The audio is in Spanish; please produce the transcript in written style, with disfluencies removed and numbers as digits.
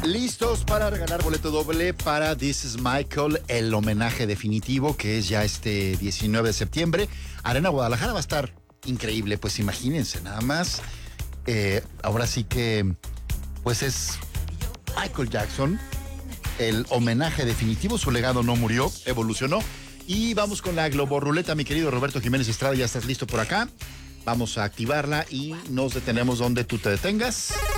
Listos para regalar boleto doble para This is Michael, el homenaje definitivo que es ya este 19 de septiembre. Arena Guadalajara va a estar increíble, pues imagínense nada más. Ahora sí que, pues es Michael Jackson, el homenaje definitivo, su legado no murió, evolucionó. Y vamos con la globorruleta, mi querido Roberto Jiménez Estrada, ya estás listo por acá. Vamos a activarla y nos detenemos donde tú te detengas.